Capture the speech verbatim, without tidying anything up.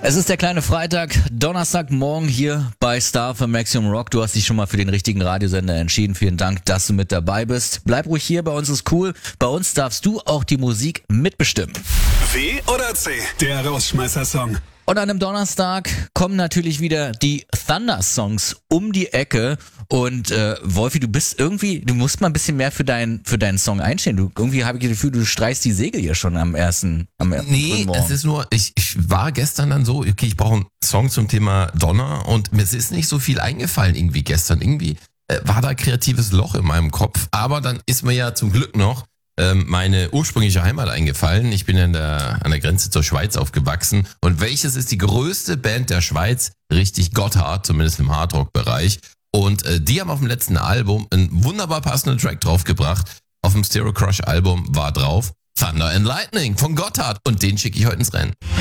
Es ist der kleine Freitag, Donnerstagmorgen hier bei Star für Maximum Rock. Du hast dich schon mal für den richtigen Radiosender entschieden. Vielen Dank, dass du mit dabei bist. Bleib ruhig hier, bei uns ist cool. Bei uns darfst du auch die Musik mitbestimmen. W oder C, der Rausschmeißer-Song. Und an einem Donnerstag kommen natürlich wieder die Thunder-Songs um die Ecke. Und äh, Wolfi, du bist irgendwie, du musst mal ein bisschen mehr für deinen für deinen Song einstehen. Du, irgendwie habe ich das Gefühl, du streichst die Segel hier schon am ersten am ersten Nee, Morgen. es ist nur, ich, ich war gestern dann so, okay, ich brauche einen Song zum Thema Donner und mir ist nicht so viel eingefallen irgendwie gestern. Irgendwie äh, war da kreatives Loch in meinem Kopf. Aber dann ist mir ja zum Glück noch ähm, meine ursprüngliche Heimat eingefallen. Ich bin ja in der, an der Grenze zur Schweiz aufgewachsen. Und welches ist die größte Band der Schweiz? Richtig Gotthard, zumindest im Hardrock-Bereich. Und äh, die haben auf dem letzten Album einen wunderbar passenden Track draufgebracht. Auf dem Stereo Crush Album war drauf Thunder and Lightning von Gotthard. Und den schicke ich heute ins Rennen.